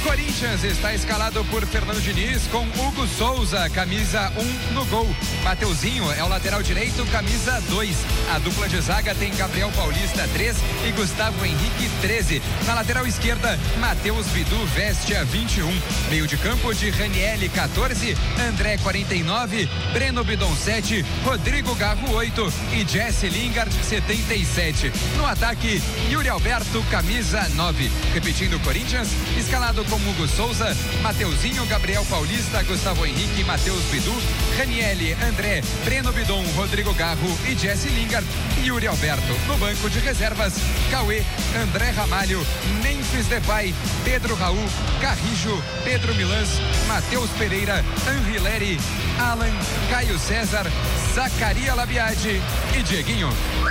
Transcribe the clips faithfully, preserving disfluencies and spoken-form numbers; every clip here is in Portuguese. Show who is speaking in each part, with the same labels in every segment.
Speaker 1: Corinthians está escalado por Fernando Diniz com Hugo Souza, camisa um no gol. Mateuzinho é o lateral direito, camisa dois. A dupla de zaga tem Gabriel Paulista, três e Gustavo Henrique, treze. Na lateral esquerda, Matheus Bidu veste a vinte e um. Meio de campo de Ranielli, quatorze, André, quarenta e nove, Breno Bidon, sete, Rodrigo Garro, oito e Jesse Lingard, setenta e sete. No ataque, Yuri Alberto, camisa nove. Repetindo, Corinthians, escalado com Hugo Souza, Mateuzinho, Gabriel Paulista, Gustavo Henrique, Matheus Bidu, Ranielli, André, Breno Bidon, Rodrigo Garro e Jesse Lingard, e Yuri Alberto. No banco de reservas, Cauê, André Ramalho, Memphis Depay, Pedro Raul, Carrijo, Pedro Milans, Matheus Pereira, Anrileri, Alan, Caio César, Zacaria Labiade e Dieguinho.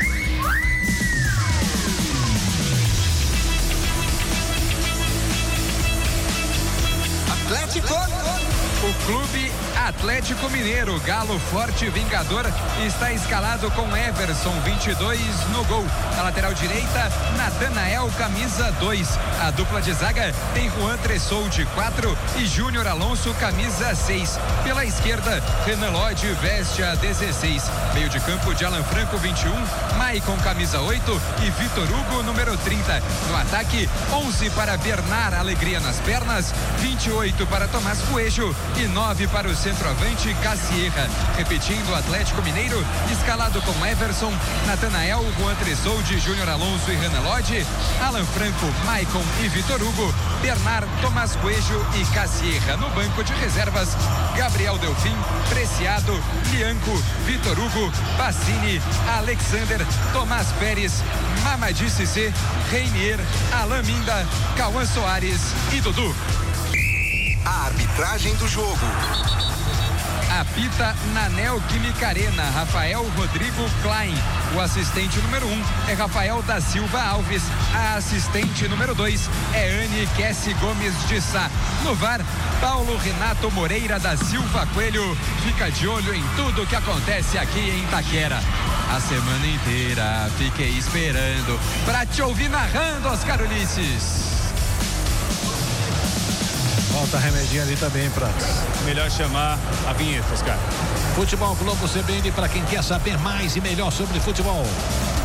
Speaker 2: Atlético.
Speaker 1: O clube Atlético Mineiro, Galo Forte Vingador, está escalado com Everson, vinte e dois, no gol. Na lateral direita, Natanael, camisa dois. A dupla de zaga tem Juan Tressoldi, quatro e Júnior Alonso, camisa seis. Pela esquerda, Renan Lodge veste a dezesseis. Meio de campo de Alan Franco, vinte e um, Maicon, camisa oito e Vitor Hugo, número trinta. No ataque, onze para Bernard Alegria nas pernas, vinte e oito para Tomás Coelho e nove para o centroavante Cassierra. Repetindo, o Atlético Mineiro, escalado com Everson, Natanael, Juan Tressoldi, Júnior Alonso e Renan Lodge, Alan Franco, Maicon e Vitor Hugo, Bernard, Tomás Coelho e Cassierra. No banco de reservas, Gabriel Delfim, Preciado, Lianco, Vitor Hugo, Bassini, Alexander, Tomás Pérez, Mamadi Cissé, Reinier, Alain Minda, Cauã Soares e Dudu.
Speaker 2: A arbitragem do jogo.
Speaker 1: Apita na Neoquímica Arena, Rafael Rodrigo Klein. O assistente número um é Rafael da Silva Alves. A assistente número dois é Anne Kessi Gomes de Sá. No V A R, Paulo Renato Moreira da Silva Coelho. Fica de olho em tudo que acontece aqui em Itaquera. A semana inteira fiquei esperando pra te ouvir narrando, Oscar Ulisses.
Speaker 3: Falta remedinho ali também, Pratos.
Speaker 4: Melhor chamar a vinheta, Oscar.
Speaker 3: Futebol Globo C B N para quem quer saber mais e melhor sobre futebol.